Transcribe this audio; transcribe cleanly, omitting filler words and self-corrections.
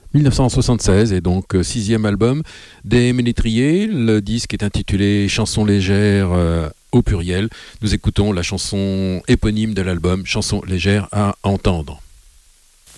1976 et donc sixième album des Ménétriers. Le disque est intitulé Chansons légères au pluriel. Nous écoutons la chanson éponyme de l'album, Chansons légères à entendre.